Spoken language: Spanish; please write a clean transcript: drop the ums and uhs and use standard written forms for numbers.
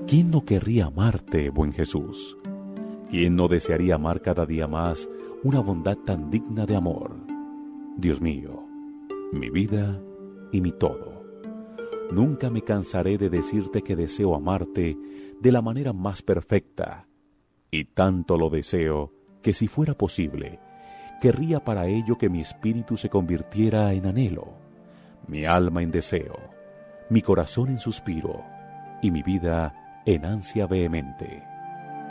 ¿Quién no querría amarte, buen Jesús? ¿Quién no desearía amar cada día más una bondad tan digna de amor? Dios mío, mi vida y mi todo. Nunca me cansaré de decirte que deseo amarte de la manera más perfecta, y tanto lo deseo que, si fuera posible, querría para ello que mi espíritu se convirtiera en anhelo, mi alma en deseo, mi corazón en suspiro y mi vida en ansia vehemente.